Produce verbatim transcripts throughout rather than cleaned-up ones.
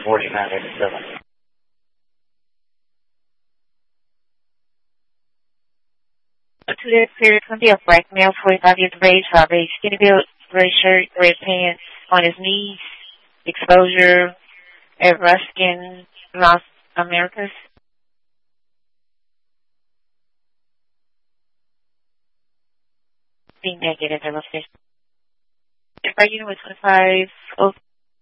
forty-nine eighty-seven. To the period can be a black male, forty-five years of age, have a skinny build, gray shirt, red pants, on his knees, exposure at Ruskin, Las Americas. Be negative, I love this. Our unit was twenty-five oh.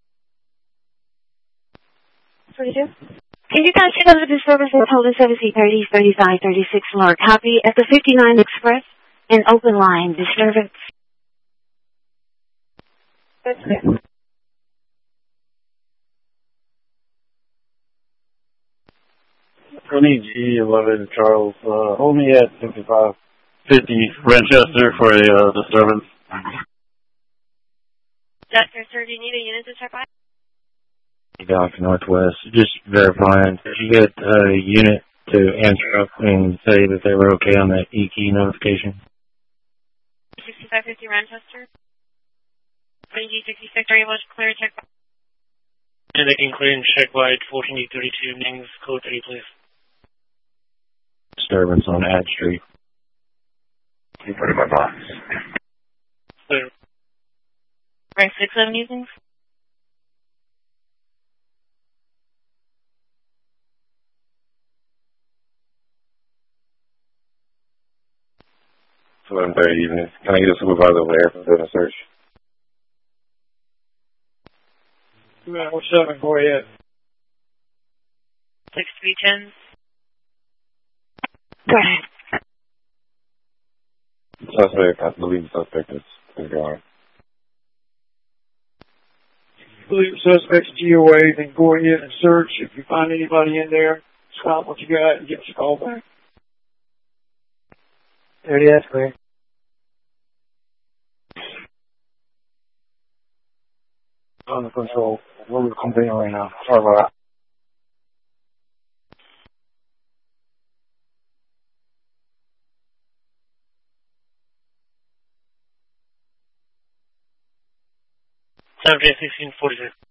forty-two? Can you guys check over the service and hold the service thirty, thirty-five, thirty-six mark? Copy at the fifty-nine Express and open line disturbance. That's it. twenty G eleven Charles, uh, hold me at fifty-five fifty Manchester for a uh, disturbance. Doctor, sir, do you need a unit to check by? Doc Northwest, just verifying. Did you get a unit to answer up and say that they were okay on that E-key notification? sixty-five fifty Manchester. twenty G sixty-six, are you able to clear check by? And they can clear and check by fourteen D thirty-two, Nings, code thirty, please. Disturbance on Ad Street. You put in my box. Clear. Rank six seven usings? eleven thirty evening. Can I get a supervisor there for doing a search? two oh seven, go ahead. six three ten. Go ahead. Suspect, I believe the suspect is, is gone. Believe the suspect's G O A, then go ahead and search. If you find anybody in there, stop what you got and give us a call back. thirty, that's clear. Under control. We're with convening right now. Sorry about that. Saturday, sixteen forty-six.